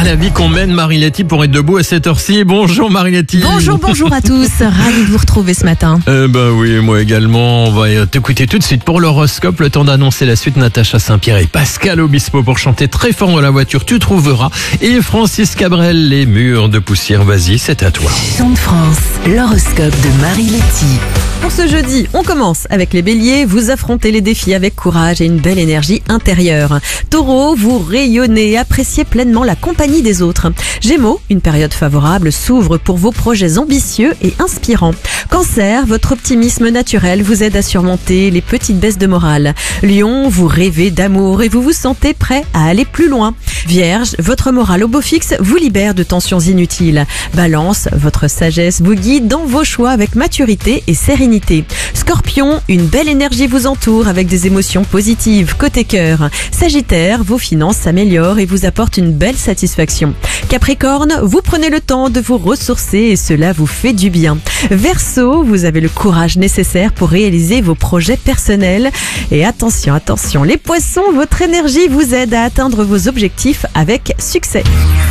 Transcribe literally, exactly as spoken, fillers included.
la vie qu'on mène, Marie-Letty, pour être debout à cette heure-ci. Bonjour Marie-Letty. Bonjour, bonjour à tous. Ravi de vous retrouver ce matin. Euh, bah oui, moi également. On va t'écouter tout de suite pour l'horoscope. Le temps d'annoncer la suite. Natacha Saint-Pierre et Pascal Obispo pour chanter très fort dans la voiture. Tu trouveras. Et Francis Cabrel, les murs de poussière. Vas-y, c'est à toi. Son de France, l'horoscope de Marie-Letty. Pour ce jeudi, on commence avec les béliers. Vous affrontez les défis avec courage et une belle énergie intérieure. Taureau, vous rayonnez et appréciez pleinement la compagnie des autres. Gémeaux, une période favorable s'ouvre pour vos projets ambitieux et inspirants. Cancer, votre optimisme naturel vous aide à surmonter les petites baisses de morale. Lion, vous rêvez d'amour et vous vous sentez prêt à aller plus loin. Vierge, votre morale au beau fixe vous libère de tensions inutiles. Balance, votre sagesse vous guide dans vos choix avec maturité et sérénité. Scorpion, une belle énergie vous entoure avec des émotions positives côté cœur. Sagittaire, vos finances s'améliorent et vous apportent une belle satisfaction. Capricorne, vous prenez le temps de vous ressourcer et cela vous fait du bien. Verseau, vous avez le courage nécessaire pour réaliser vos projets personnels. Et attention, attention, les poissons, votre énergie vous aide à atteindre vos objectifs avec succès.